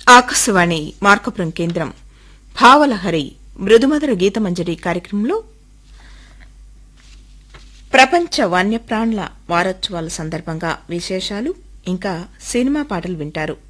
ఆకాశవాణి మార్కపురం కేంద్రం భావలహరి మృదుమధుర గీతమంజరి కార్యక్రమంలో ప్రపంచ వన్యప్రాణుల వారోత్సవాల సందర్భంగా విశేషాలు ఇంకా సినిమా పాటలు వింటారు.